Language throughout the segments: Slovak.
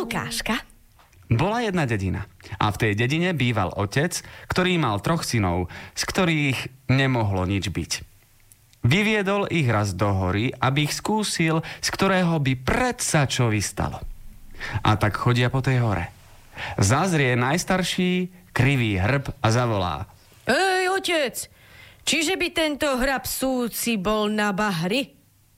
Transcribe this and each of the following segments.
ukážka. Bola jedna dedina a v tej dedine býval otec, ktorý mal 3 synov, z ktorých nemohlo nič byť. Vyviedol ich raz do hory, aby ich skúsil, z ktorého by predsa čo vystalo. A tak chodia po tej hore. Zazrie najstarší krivý hrb a zavolá: Ej, otec, čiže by tento hrab súci bol na bahri?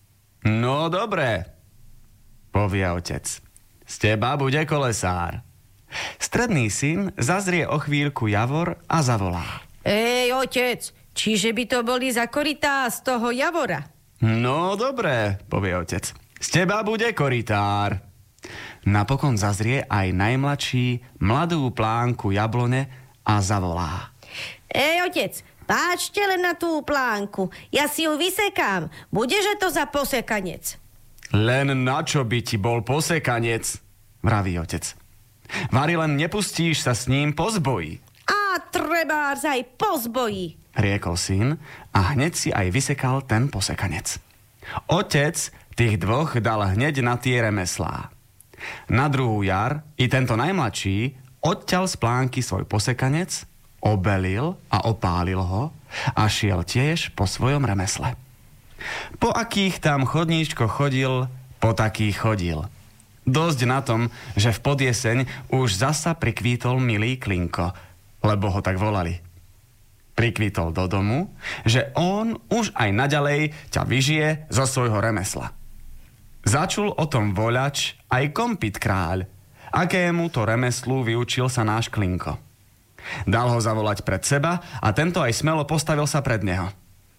No dobré, povie otec. Z teba bude kolesár. Stredný syn zazrie o chvíľku javor a zavolá: Ej, otec, čiže by to boli za korytá z toho javora? No dobré, povie otec. Z teba bude korytár. Napokon zazrie aj najmladší mladú plánku jablone a zavolá: Ej, otec, páčte len na tú plánku. Ja si ju vysekám. Budeže to za posekanec? Len na čo by ti bol posekanec, vraví otec. Vari len nepustíš sa s ním po zboji. A trebárs aj po zboji, riekol syn a hneď si aj vysekal ten posekanec. Otec tých 2 dal hneď na tie remeslá. Na druhú jar i tento najmladší odťal z plánky svoj posekanec, obelil a opálil ho a šiel tiež po svojom remesle. Po akých tam chodníčko chodil, po takých chodil. Dosť na tom, že v podjeseň už zasa prikvítol milý Klinko, lebo ho tak volali. Prikvítol do domu, že on už aj naďalej ťa vyžije zo svojho remesla. Začul o tom voľač aj Kompit kráľ, akému to remeslu vyučil sa náš Klinko. Dal ho zavolať pred seba a tento aj smelo postavil sa pred neho.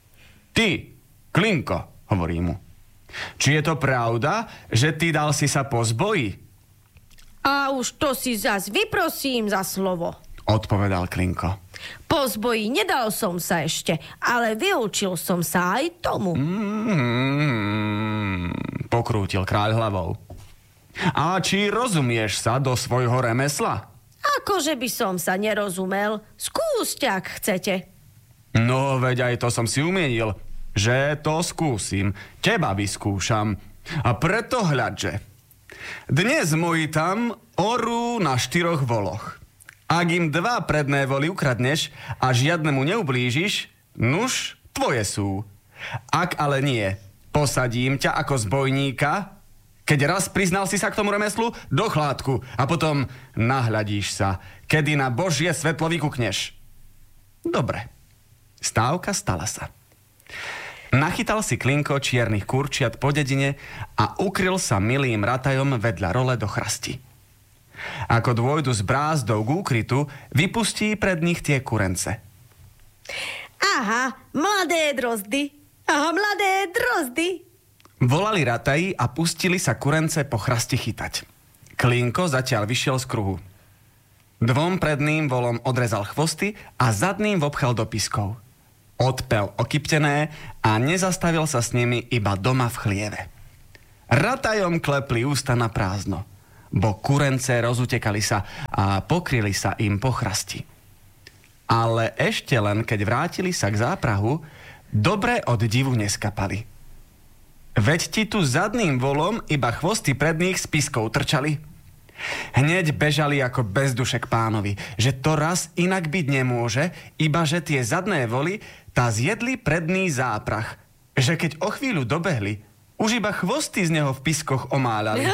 Ty, Klinko, hovorí mu, či je to pravda, že ty dal si sa po zboji? A už to si zas vyprosím za slovo, odpovedal Klinko. Po zboji nedal som sa ešte, ale vyučil som sa aj tomu. Pokrútil kráľ hlavou. A či rozumieš sa do svojho remesla? Akože by som sa nerozumel. Skúste, ak chcete. No, veď aj to som si umienil, že to skúsim. Teba vyskúšam. A preto hľadže. Dnes moji tam orú na 4 voloch. Ak im 2 predné voly ukradneš a žiadnemu neublížiš, nuž, tvoje sú. Ak ale nie, posadím ťa ako zbojníka, keď raz priznal si sa k tomu remeslu, do chládku a potom nahľadíš sa, kedy na Božie svetlo vykukneš. Dobre. Stávka stala sa. Nachytal si Klinko čiernych kurčiat po dedine a ukryl sa milým ratajom vedľa role do chrasti. Ako dôjdu s brázdou k úkrytu, vypustí pred nich tie kurence. Aha, mladé drozdy. Aha, mladé drozdy. Volali rataji a pustili sa kurence po chrasti chytať. Klinko zatiaľ vyšiel z kruhu. 2 predným volom odrezal chvosty a zadným vopchal do piskov. Odpel okyptené a nezastavil sa s nimi iba doma v chlieve. Ratajom klepli ústa na prázdno, bo kurence rozutekali sa a pokryli sa im po chrasti. Ale ešte len keď vrátili sa k záprahu, dobre od divu neskapali. Veď ti tu zadným volom iba chvosty predných z piskov trčali. Hneď bežali ako bezdušek pánovi, že to raz inak byť nemôže, iba že tie zadné voly tá zjedli predný záprach, že keď o chvíľu dobehli, už iba chvosty z neho v piskoch omáľali.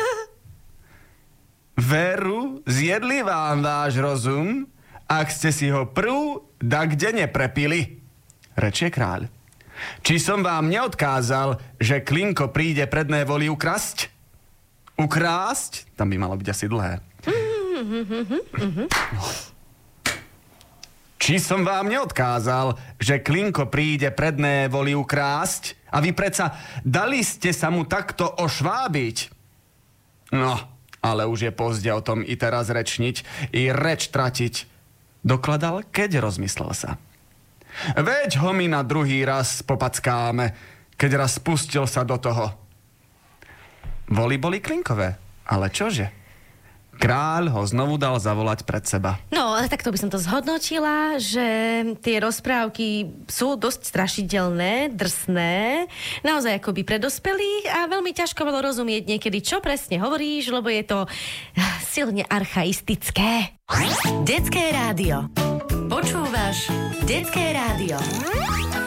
Veru, zjedli vám váš rozum, ak ste si ho prv da kde neprepili, rečie kráľ. Či som vám neodkázal, že Klinko príde predné voly ukrasť? Ukrásť? Tam by malo byť asi dlhé. Či som vám neodkázal, že Klinko príde predné voly ukrásť? A vy predsa dali ste sa mu takto ošvábiť? No, ale už je pozde o tom i teraz rečniť, i reč tratiť. Dokladal, keď rozmyslel sa. Veď ho my na druhý raz popackáme, keď raz spustil sa do toho. Voly boli Klinkové, ale čože? Kráľ ho znovu dal zavolať pred seba. No, tak to by som to zhodnotila, že tie rozprávky sú dosť strašidelné, drsné, naozaj akoby pre dospelých a veľmi ťažko bolo rozumieť niekedy, čo presne hovoríš, lebo je to silne archaistické. Detské rádio. Počúvaš Detské rádio.